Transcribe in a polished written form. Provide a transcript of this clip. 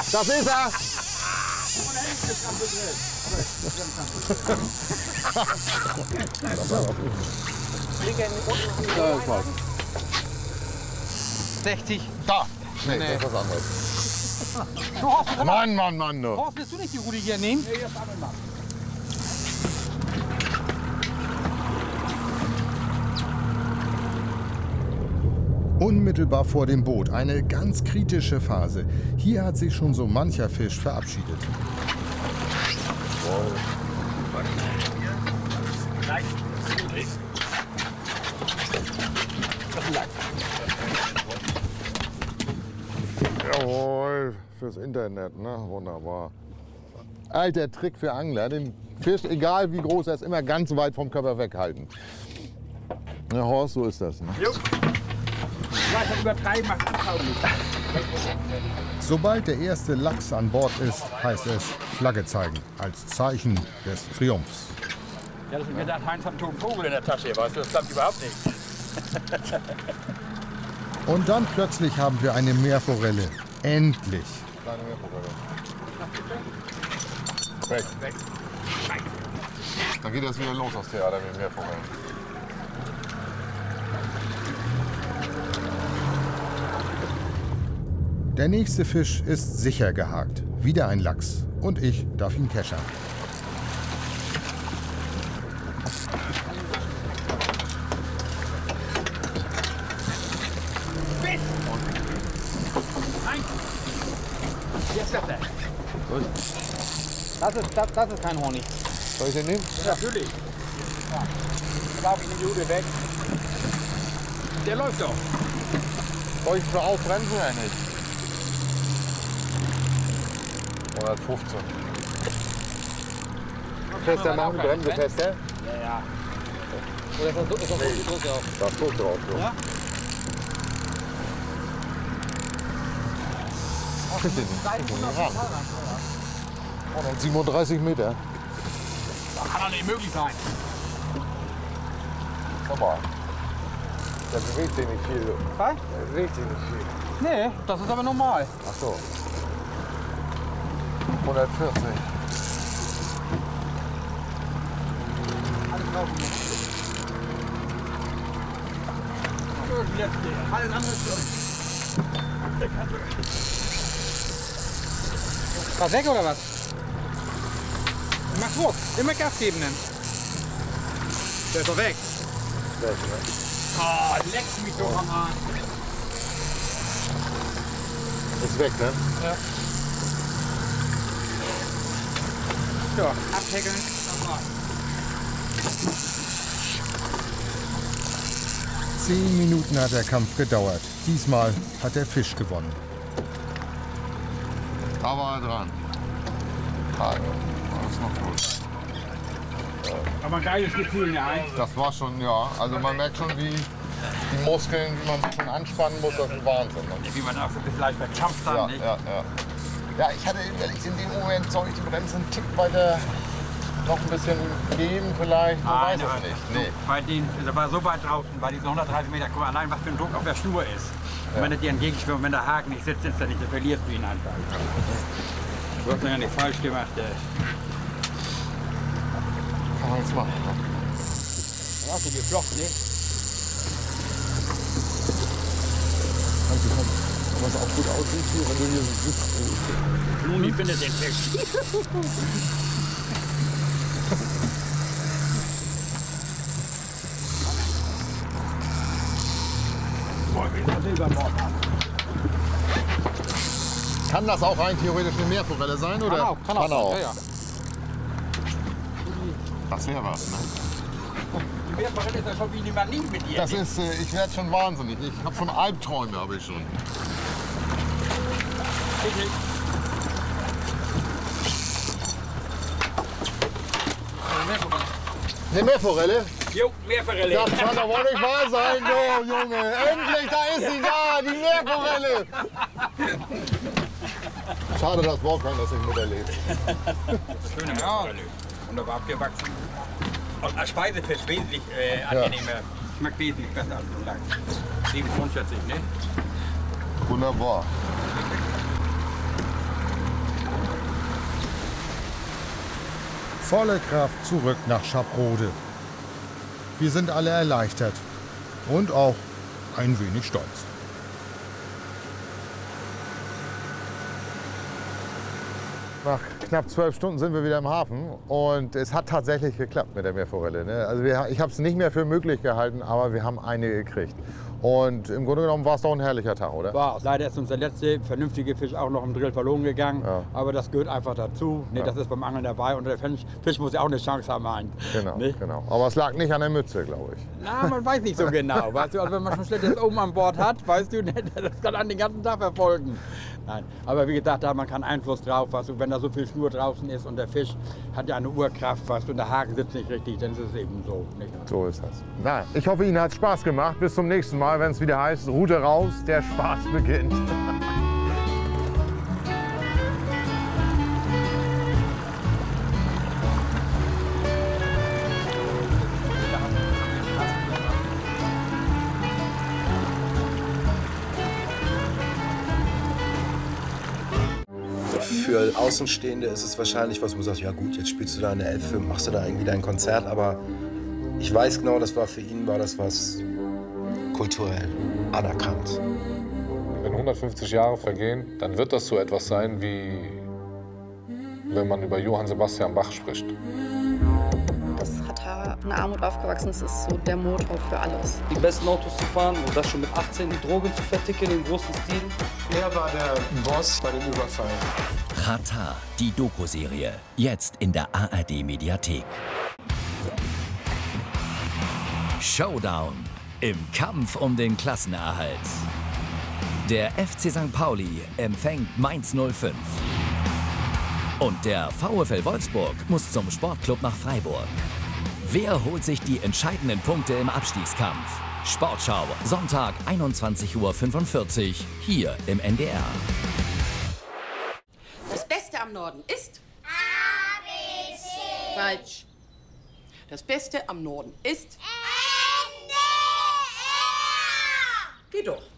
Das ist er! Da ist was. 60. Da! Nee, das ist was anderes. Du, Horst, Mann, du. Horst, willst du nicht die Rudi hier nehmen? Nee, jetzt Mann. Unmittelbar vor dem Boot eine ganz kritische Phase. Hier hat sich schon so mancher Fisch verabschiedet. Jawohl, fürs Internet, ne? Wunderbar. Alter Trick für Angler, den Fisch, egal wie groß er ist, immer ganz weit vom Körper weghalten. Ja, Horst, so ist das. Ne? Übertreiben macht es nicht. Sobald der erste Lachs an Bord ist, heißt es Flagge zeigen, als Zeichen des Triumphs. Ja, das ist mir gedacht, Heinz hat einen toten Vogel in der Tasche, weißt du, das klappt überhaupt nicht. Und dann plötzlich haben wir eine Meerforelle. Endlich. Kleine Meerforelle. Weg. Weg. Dann geht das wieder los, das Theater mit Meerforellen. Der nächste Fisch ist sicher gehakt. Wieder ein Lachs. Und ich darf ihn keschern. Jetzt wird er. Das ist kein Honig. Soll ich den nehmen? Ja, natürlich. Da habe ich eine Minute weg. Der läuft doch. Soll ich schon aufbremsen oder nicht? 115. Fester machen, Bremse fester? Ja. Oder ist das so die Drücke auf? Da ist Druck drauf. So. Ja? Ach, ist nicht. 137 Meter. Das kann doch nicht möglich sein. Schau mal. Der bewegt sich nicht viel. Was? Der bewegt sich nicht viel. Nee, das ist aber normal. Ach so. 140. Alles drauf. Alles andere ist Was weg oder was? Mach Druck. Immer Gas geben dann. Der ist doch weg. Weg, ne? Oh, leck mich doch am Arsch. Ist weg, ne? Ja. So, abheckeln. 10 Minuten hat der Kampf gedauert. Diesmal hat der Fisch gewonnen. Da war er dran. Haken. Alles noch gut. Aber ein geiles Gefühl, ne? Das war schon, ja. Also man merkt schon, wie die Muskeln, wie man sich schon anspannen muss, das ist Wahnsinn. Ne? Wie man auch so ein bisschen leicht verkrampft Ja, dann, nicht? ja. Ja, ich hatte ehrlich in dem Moment, soll ich die Bremse einen Tick weiter noch ein bisschen geben vielleicht? Man weiß es nicht. Nee. Bei denen, da war so weit draußen, bei diesen 130 Meter, guck mal allein, was für ein Druck auf der Schnur ist. Und wenn er dir entgegenschwimmt, wenn der Haken nicht sitzt, ist er nicht, dann verlierst du ihn einfach. Du hast ja nicht falsch gemacht. Kann man jetzt machen. Dann hast du geflochten, ne? Was auch gut aussieht hier, wenn du hier so sitzt. Luni findet den Fisch. Kann das auch rein theoretisch eine Meerforelle sein? Oder? Kann auch. Ja, ja. Das wäre was, ne? Die Meerforelle ist ja schon wie niemand nicht mit dir. Das ist, ich werde schon wahnsinnig. Ich habe schon Albträume, habe ich schon. Eine Meerforelle? Jo, Meerforelle. Das kann doch wohl nicht wahr sein, du Junge. Endlich, da ist sie da, die Meerforelle. Schade, dass Wolfgang das nicht miterlebt. Schöne Meerforelle. Wunderbar abgewachsen. Und als Speisefisch wesentlich angenehmer. Schmeckt wesentlich besser als ein Lachs. 7,40, ne? Wunderbar. volle Kraft zurück nach Schaprode. Wir sind alle erleichtert und auch ein wenig stolz. Nach knapp 12 Stunden sind wir wieder im Hafen und es hat tatsächlich geklappt mit der Meerforelle. Ne? Also ich habe es nicht mehr für möglich gehalten, aber wir haben eine gekriegt. Und im Grunde genommen war es doch ein herrlicher Tag, oder? War. Leider ist uns der letzte vernünftige Fisch auch noch im Drill verloren gegangen. Ja. Aber das gehört einfach dazu. Ne, Ja. Das ist beim Angeln dabei. Und der Fisch muss ja auch eine Chance haben. Genau, Ne? genau. Aber es lag nicht an der Mütze, glaube ich. Na, man weiß nicht so genau. Weißt du, also wenn man schon schlechtes oben an Bord hat, weißt du, das kann einen den ganzen Tag verfolgen. Nein, aber wie gesagt, da hat man keinen Einfluss drauf. Weißt du, wenn da so viel Schnur draußen ist und der Fisch hat ja eine Urkraft, weißt du, und der Haken sitzt nicht richtig, dann ist es eben so. Nicht? So ist das. Na, ich hoffe, Ihnen hat es Spaß gemacht. Bis zum nächsten Mal, wenn es wieder heißt, Route raus, der Spaß beginnt. Für Außenstehende ist es wahrscheinlich was, wo du sagst, ja gut, jetzt spielst du da eine Elfe, machst du da irgendwie dein Konzert, aber ich weiß genau, das war für ihn, war das was kulturell anerkannt. Wenn 150 Jahre vergehen, dann wird das so etwas sein, wie wenn man über Johann Sebastian Bach spricht. Das Ratar in Armut aufgewachsen ist, ist so der Motor für alles. Die besten Autos zu fahren und das schon mit 18, die Drogen zu verticken im großen Stil. Er war der Boss bei dem Überfall. Ratar, die Doku-Serie, jetzt in der ARD-Mediathek. Showdown im Kampf um den Klassenerhalt. Der FC St. Pauli empfängt Mainz 05. Und der VfL Wolfsburg muss zum Sportclub nach Freiburg. Wer holt sich die entscheidenden Punkte im Abstiegskampf? Sportschau, Sonntag 21:45 Uhr, hier im NDR. Das Beste am Norden ist? ABC. Falsch. Das Beste am Norden ist? NDR. Geh doch.